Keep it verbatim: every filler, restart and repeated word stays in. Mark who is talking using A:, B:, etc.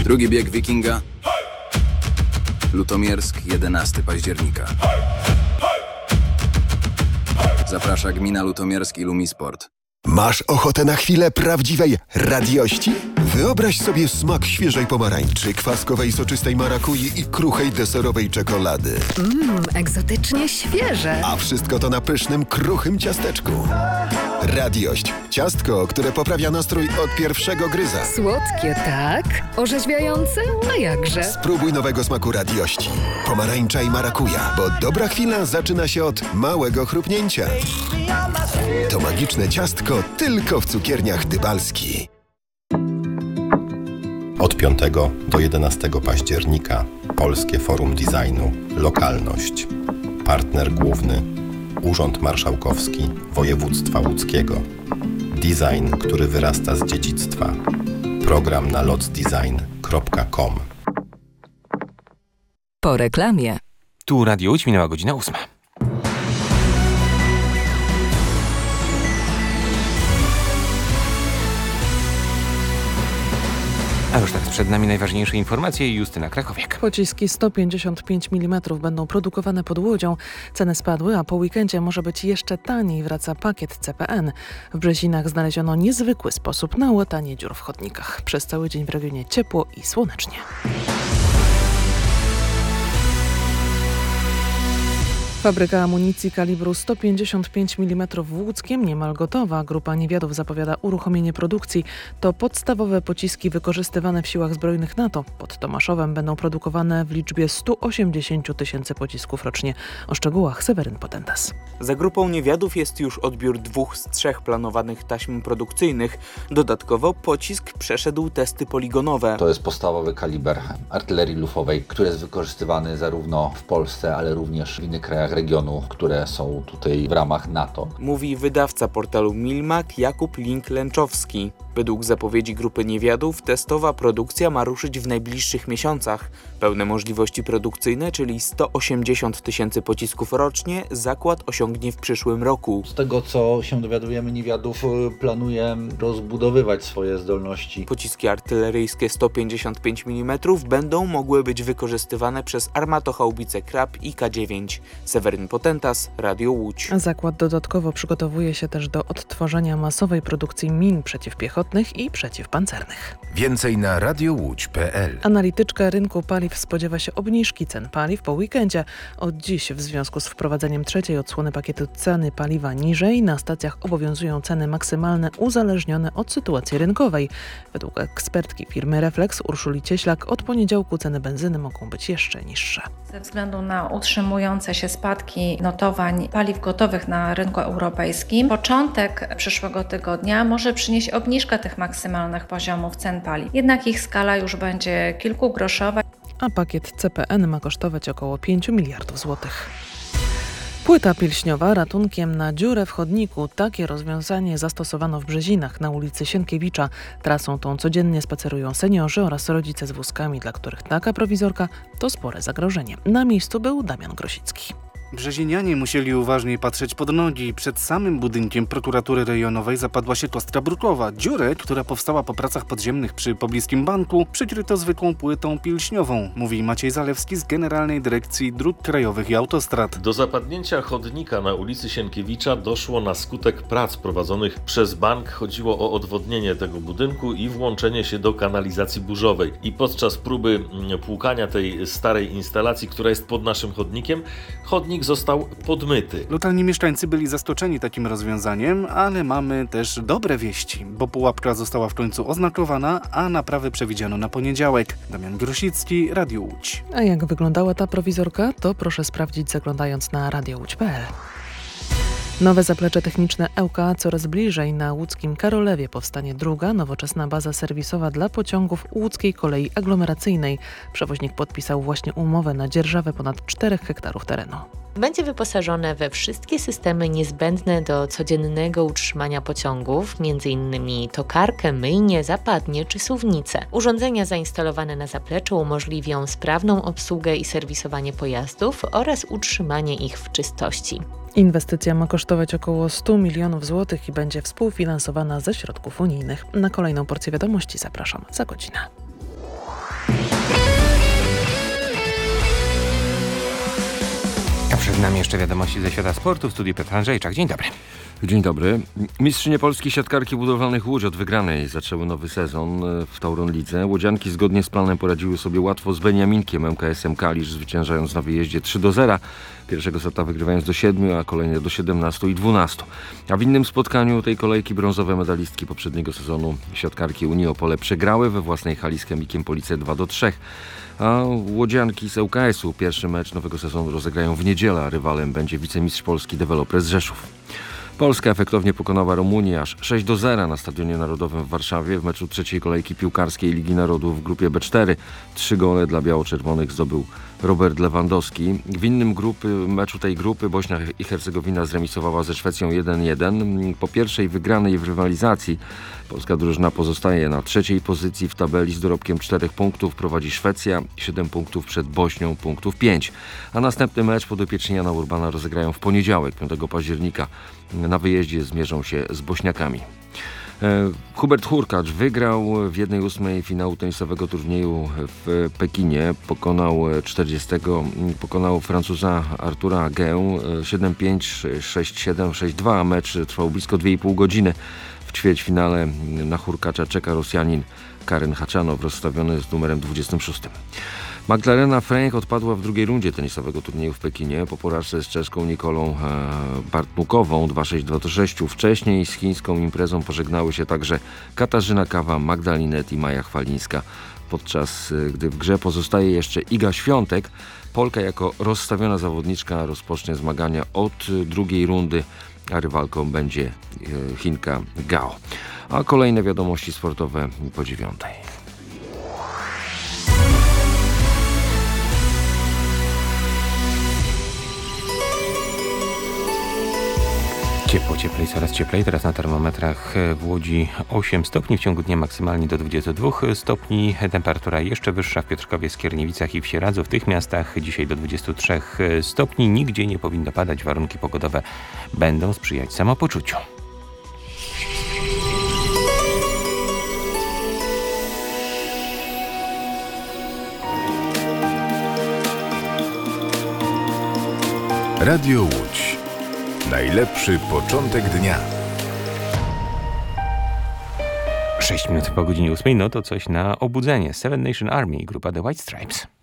A: Drugi bieg Wikinga. Lutomiersk, jedenastego października. Zaprasza gmina Lutomiersk i Lumisport.
B: Masz ochotę na chwilę prawdziwej radiości? Wyobraź sobie smak świeżej pomarańczy, kwaskowej soczystej marakui i kruchej deserowej czekolady.
C: Mmm, egzotycznie świeże.
B: A wszystko to na pysznym, kruchym ciasteczku. Radiość. Ciastko, które poprawia nastrój od pierwszego gryza.
C: Słodkie, tak? Orzeźwiające? A jakże?
B: Spróbuj nowego smaku radiości. Pomarańcza i marakuja, bo dobra chwila zaczyna się od małego chrupnięcia. To magiczne ciastko tylko w cukierniach Dybalski.
D: Od piątego do jedenastego października Polskie Forum Designu Lokalność. Partner główny Urząd Marszałkowski Województwa Łódzkiego. Design, który wyrasta z dziedzictwa. Program na lotsdesign kropka com.
E: Po reklamie.
F: Tu Radio Łódź, minęła godzina ósma. A już teraz przed nami najważniejsze informacje. Justyna Krakowiak.
G: Pociski sto pięćdziesiąt pięć milimetrów będą produkowane pod Łodzią. Ceny spadły, a po weekendzie może być jeszcze taniej. Wraca pakiet C P N. W Brzezinach znaleziono niezwykły sposób na łatanie dziur w chodnikach. Przez cały dzień w regionie ciepło i słonecznie. Fabryka amunicji kalibru sto pięćdziesiąt pięć milimetrów w Łódzkiem niemal gotowa. Grupa Niewiadów zapowiada uruchomienie produkcji. To podstawowe pociski wykorzystywane w siłach zbrojnych NATO. Pod Tomaszowem będą produkowane w liczbie stu osiemdziesięciu tysięcy pocisków rocznie. O szczegółach Seweryn Potentas.
H: Za grupą Niewiadów jest już odbiór dwóch z trzech planowanych taśm produkcyjnych. Dodatkowo pocisk przeszedł testy poligonowe.
I: To jest podstawowy kaliber artylerii lufowej, który jest wykorzystywany zarówno w Polsce, ale również w innych krajach regionu, które są tutaj w ramach NATO.
H: Mówi wydawca portalu Milmak Jakub Link-Lęczowski. Według zapowiedzi grupy Niewiadów testowa produkcja ma ruszyć w najbliższych miesiącach. Pełne możliwości produkcyjne, czyli sto osiemdziesiąt tysięcy pocisków rocznie, zakład osiągnie w przyszłym roku.
I: Z tego, co się dowiadujemy, Niewiadów planuje rozbudowywać swoje zdolności.
H: Pociski artyleryjskie sto pięćdziesiąt pięć milimetrów będą mogły być wykorzystywane przez armatochaubice Krab i K dziewięć. Seweryn Potentas, Radio Łódź.
G: Zakład dodatkowo przygotowuje się też do odtworzenia masowej produkcji min przeciwpiechotnych i przeciwpancernych.
B: Więcej na radiowódź kropka p l.
G: Analityczka rynku paliw spodziewa się obniżki cen paliw po weekendzie. Od dziś w związku z wprowadzeniem trzeciej odsłony pakietu ceny paliwa niżej na stacjach obowiązują ceny maksymalne uzależnione od sytuacji rynkowej. Według ekspertki firmy Reflex Urszuli Cieślak od poniedziałku ceny benzyny mogą być jeszcze niższe.
J: Ze względu na utrzymujące się spadki notowań paliw gotowych na rynku europejskim, początek przyszłego tygodnia może przynieść obniżkę tych maksymalnych poziomów cen paliw. Jednak ich skala już będzie kilkugroszowa.
G: A pakiet C P N ma kosztować około pięć miliardów złotych. Płyta pilśniowa ratunkiem na dziurę w chodniku. Takie rozwiązanie zastosowano w Brzezinach na ulicy Sienkiewicza. Trasą tą codziennie spacerują seniorzy oraz rodzice z wózkami, dla których taka prowizorka to spore zagrożenie. Na miejscu był Damian Grosicki.
K: Brzezinianie musieli uważniej patrzeć pod nogi. Przed samym budynkiem prokuratury rejonowej zapadła się kostra brukowa. Dziurę, która powstała po pracach podziemnych przy pobliskim banku, przykryto zwykłą płytą pilśniową, mówi Maciej Zalewski z Generalnej Dyrekcji Dróg Krajowych i Autostrad.
L: Do zapadnięcia chodnika na ulicy Sienkiewicza doszło na skutek prac prowadzonych przez bank. Chodziło o odwodnienie tego budynku i włączenie się do kanalizacji burzowej. I podczas próby płukania tej starej instalacji, która jest pod naszym chodnikiem, chodnik został podmyty.
K: Lokalni mieszkańcy byli zaskoczeni takim rozwiązaniem, ale mamy też dobre wieści, bo pułapka została w końcu oznakowana, a naprawy przewidziano na poniedziałek. Damian Grosicki, Radio Łódź.
G: A jak wyglądała ta prowizorka, to proszę sprawdzić zaglądając na radio łódź kropka p l. Nowe zaplecze techniczne Ełka coraz bliżej. Na łódzkim Karolewie powstanie druga, nowoczesna baza serwisowa dla pociągów łódzkiej kolei aglomeracyjnej. Przewoźnik podpisał właśnie umowę na dzierżawę ponad czterech hektarów terenu.
M: Będzie wyposażone we wszystkie systemy niezbędne do codziennego utrzymania pociągów, m.in. tokarkę, myjnię, zapadnie czy suwnicę. Urządzenia zainstalowane na zapleczu umożliwią sprawną obsługę i serwisowanie pojazdów oraz utrzymanie ich w czystości.
G: Inwestycja ma kosztować około sto milionów złotych i będzie współfinansowana ze środków unijnych. Na kolejną porcję wiadomości zapraszam za godzinę.
F: Przed nami jeszcze wiadomości ze świata sportu. W studiu Piotr Andrzejczak. Dzień dobry.
E: Dzień dobry. Mistrzynie Polski siatkarki budowlanych Łódź od wygranej zaczęły nowy sezon w Tauron Lidze. Łodzianki zgodnie z planem poradziły sobie łatwo z Beniaminkiem M K S-em Kalisz, zwyciężając na wyjeździe trzy do zera. Pierwszego seta wygrywając do siedmiu, a kolejne do siedemnastu i dwunastu. A w innym spotkaniu tej kolejki brązowe medalistki poprzedniego sezonu siatkarki Unii Opole przegrały we własnej hali z Chemikiem Police dwa do trzech. A łodzianki z L K S-u pierwszy mecz nowego sezonu rozegrają w niedzielę, a rywalem będzie wicemistrz Polski Developers Rzeszów. Polska efektownie pokonała Rumunię aż sześć do zera na Stadionie Narodowym w Warszawie w meczu trzeciej kolejki piłkarskiej Ligi Narodów w grupie B cztery. Trzy gole dla biało-czerwonych zdobył Robert Lewandowski. W innym grupy, meczu tej grupy Bośnia i Hercegowina zremisowała ze Szwecją jeden jeden. Po pierwszej wygranej w rywalizacji polska drużyna pozostaje na trzeciej pozycji w tabeli z dorobkiem czterech punktów. Prowadzi Szwecja, siedem punktów przed Bośnią, punktów pięć. A następny mecz podopieczni Jana Urbana rozegrają w poniedziałek, piątego października. Na wyjeździe zmierzą się z Bośniakami. Hubert Hurkacz wygrał w jednej ósmej finału tenisowego turnieju w Pekinie. Pokonał czterdziestego, pokonał Francuza Artura Gę siedem pięć, sześć siedem, sześć dwa. Mecz trwał blisko dwie i pół godziny. W ćwierćfinale na Hurkacza czeka Rosjanin Karen Haczanow, rozstawiony z numerem dwudziestym szóstym. Magdalena Fręch odpadła w drugiej rundzie tenisowego turnieju w Pekinie po porażce z czeską Nikolą Bartnukową dwa sześć dwa sześć. Wcześniej z chińską imprezą pożegnały się także Katarzyna Kawa, Magdalinet i Maja Chwalińska. Podczas gdy w grze pozostaje jeszcze Iga Świątek, Polka jako rozstawiona zawodniczka rozpocznie zmagania od drugiej rundy, a rywalką będzie Chinka Gao. A kolejne wiadomości sportowe po dziewiątej.
F: Ciepło, cieplej, coraz cieplej. Teraz na termometrach w Łodzi osiem stopni, w ciągu dnia maksymalnie do dwudziestu dwóch stopni. Temperatura jeszcze wyższa w Piotrkowie, Skierniewicach i w Sieradzu. W tych miastach dzisiaj do dwudziestu trzech stopni. Nigdzie nie powinno padać. Warunki pogodowe będą sprzyjać samopoczuciu.
N: Radio Łódź. Najlepszy początek dnia.
F: sześć minut po godzinie ósmej, no to coś na obudzenie. Seven Nation Army i grupa The White Stripes.